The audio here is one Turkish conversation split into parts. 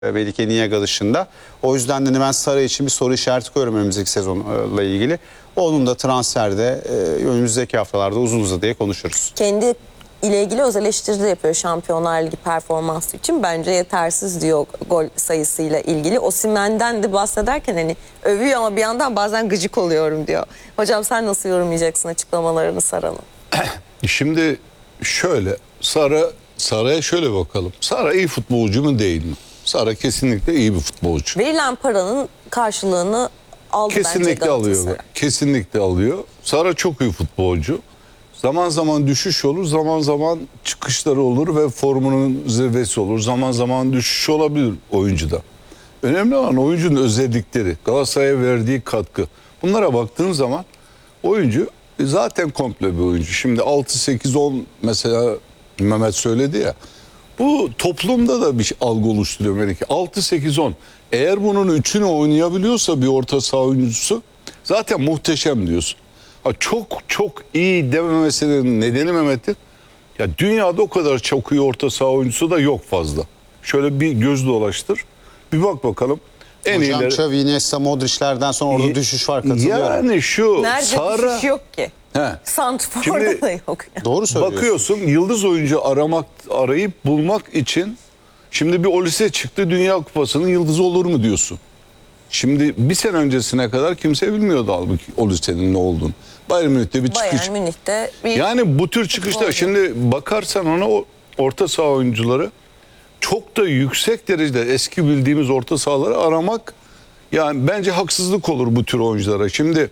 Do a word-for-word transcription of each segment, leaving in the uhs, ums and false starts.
Melike Niyaga dışında. O yüzden de ben Sara için bir soru işareti koyuyorum önümüzdeki sezonla ilgili. Onun da transferde önümüzdeki haftalarda uzun uzadıya konuşuruz. Kendi ile ilgili öz eleştiri de yapıyor Şampiyonlar Ligi performansı için. Bence yetersiz diyor gol sayısıyla ilgili. Osimhen'den de bahsederken hani övüyor ama bir yandan bazen gıcık oluyorum diyor. Hocam sen nasıl yorumlayacaksın açıklamalarını Sara'nın? Şimdi şöyle Sara Sara'ya şöyle bakalım. Sara iyi futbolcu mu değil mi? Sara kesinlikle iyi bir futbolcu. Verilen paranın karşılığını aldı kesinlikle bence alıyor. Kesinlikle alıyor. Sara çok iyi futbolcu. Zaman zaman düşüş olur, zaman zaman çıkışları olur ve formunun zirvesi olur. Zaman zaman düşüş olabilir oyuncuda. Önemli olan oyuncunun özellikleri, Galatasaray'a verdiği katkı. Bunlara baktığın zaman oyuncu zaten komple bir oyuncu. Şimdi altı sekiz on mesela Mehmet söyledi ya. Bu toplumda da bir şey, algı oluşturuyor Melike. altı sekiz on. Eğer bunun üçünü oynayabiliyorsa bir orta saha oyuncusu zaten muhteşem diyorsun. Ha, çok çok iyi dememesinin nedeni Mehmet'in, ya dünyada o kadar çok iyi orta saha oyuncusu da yok fazla. Şöyle bir göz dolaştır. Bir bak bakalım. En Hocam iyileri... Xavi, Iniesta, Modric'lerden sonra orada düşüş var, katılıyorum. Yani şu Nerede Sara... düşüş yok ki? Santrfor'da da yok. Yani. Doğru söylüyorsun. Bakıyorsun yıldız oyuncu aramak arayıp bulmak için şimdi bir Olise çıktı, Dünya Kupası'nın yıldızı olur mu diyorsun. Şimdi bir sene öncesine kadar kimse bilmiyordu halbuki Olise'nin ne olduğunu. Bayern Münih'te bir çıkış. Bayern Münih'te bir... Yani bu tür çıkışlar, şimdi bakarsan ona o orta saha oyuncuları çok da yüksek derecede eski bildiğimiz orta sahaları aramak, yani bence haksızlık olur bu tür oyunculara. Şimdi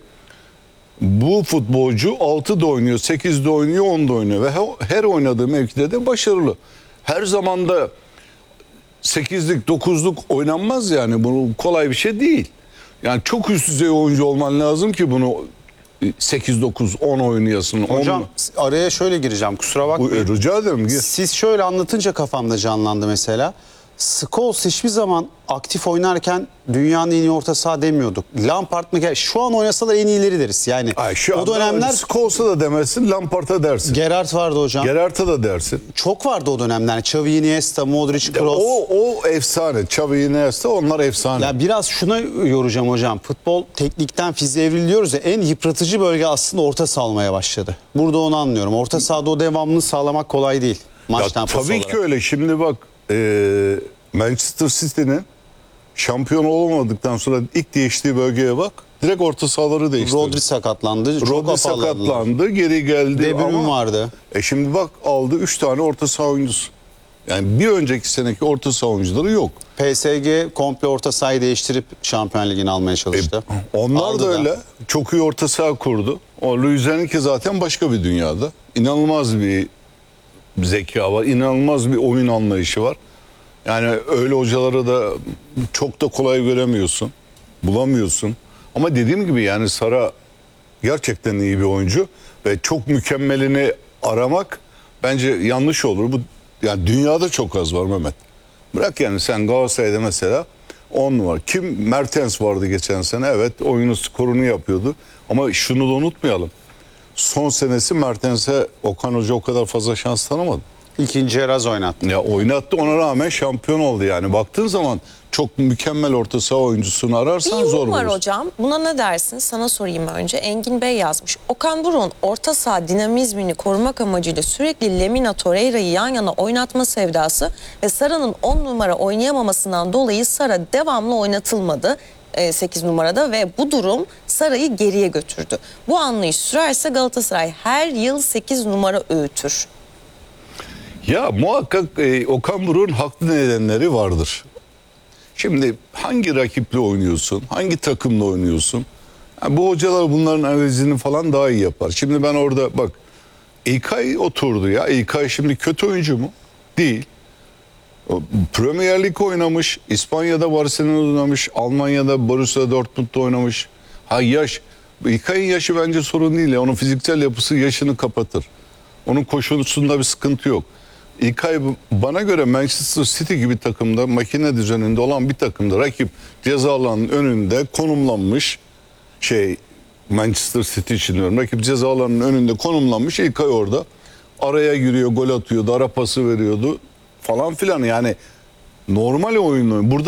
bu futbolcu altıda oynuyor, sekizde oynuyor, onda oynuyor ve her oynadığı mevkide de başarılı. Her zaman da sekizlik, dokuzluk oynanmaz yani. Bu kolay bir şey değil. Yani çok üst düzey oyuncu olman lazım ki bunu sekiz dokuz on oynayasın. Hocam on... araya şöyle gireceğim, kusura bakmayın. Bu, rica ederim. Gir. Siz şöyle anlatınca kafamda canlandı mesela. Scholes hiçbir zaman aktif oynarken dünyanın en iyi orta saha demiyorduk. Lampard mı? Şu an oynasalar en iyileri deriz. Yani Ay, şu o dönemler Scholes'a da demezsin, Lampard'a dersin. Gerrard vardı hocam. Gerrard'a da dersin. Çok vardı o dönemler. Xavi, Iniesta, Modric, Kroos. O o efsane. Xavi, Iniesta onlar efsane. Ya biraz şuna yoracağım hocam. Futbol teknikten fiziğe evriliyoruz ya, en yıpratıcı bölge aslında orta saha olmaya başladı. Burada onu anlıyorum. Orta sahada o devamını sağlamak kolay değil. Maç ya, temposu tabii olarak. ki öyle. Şimdi bak e, Manchester City'nin şampiyon olamadıktan sonra ilk değiştiği bölgeye bak. Direkt orta sahaları değiştirdi. Rodri sakatlandı. Rodri sakatlandı. Geri geldi. De Bruyne vardı. E şimdi bak aldı üç tane orta saha oyuncusu. Yani bir önceki seneki orta saha oyuncuları yok. P S G komple orta sahayı değiştirip Şampiyon Ligi'ni almaya çalıştı. E, onlar Aldı da öyle. Da. Çok iyi orta saha kurdu. O Luis Enrique zaten başka bir dünyada. İnanılmaz bir zeka var. İnanılmaz bir oyun anlayışı var. Yani öyle hocaları da çok da kolay göremiyorsun. Bulamıyorsun. Ama dediğim gibi yani Sara gerçekten iyi bir oyuncu ve çok mükemmelini aramak bence yanlış olur. Bu yani dünyada çok az var Mehmet. Bırak yani sen Galatasaray'da mesela on numara. Kim? Mertens vardı geçen sene. Evet, oyunun skorunu yapıyordu. Ama şunu da unutmayalım. Son senesi Mertens'e Okan Hoca o kadar fazla şans tanımadı. İkinci Eraz oynattı. Ya oynattı, ona rağmen şampiyon oldu yani. Baktığın zaman çok mükemmel orta saha oyuncusunu ararsan bir zor var bulursun. hocam. Buna ne dersin? Sana sorayım önce. Engin Bey yazmış. Okan Buruk'un orta saha dinamizmini korumak amacıyla sürekli Lemina Torreira'yı yan yana oynatma sevdası ve Sara'nın on numara oynayamamasından dolayı Sara devamlı oynatılmadı sekiz numarada ve bu durum Sara'yı geriye götürdü. Bu anlayış sürerse Galatasaray her yıl sekiz numara öğütür. Ya muhakkak e, Okan Buruk'un haklı nedenleri vardır. Şimdi hangi rakiple oynuyorsun, hangi takımla oynuyorsun? Yani bu hocalar bunların analizini falan daha iyi yapar. Şimdi ben orada bak, İlkay oturdu ya. İlkay şimdi kötü oyuncu mu? Değil. Premier Lig oynamış, İspanya'da Barcelona'da oynamış, Almanya'da Borussia Dortmund'da oynamış. Ha yaş, İlkay'ın yaşı bence sorun değil ya. Onun fiziksel yapısı yaşını kapatır. Onun koşusunda bir sıkıntı yok. İlkay bana göre Manchester City gibi takımda, makine düzeninde olan bir takımda, rakip ceza alanının önünde konumlanmış, şey Manchester City için diyorum, rakip ceza alanının önünde konumlanmış, İlkay orada araya giriyor, gol atıyordu, ara pası veriyordu falan filan. Yani normal oyun oynuyor. Burada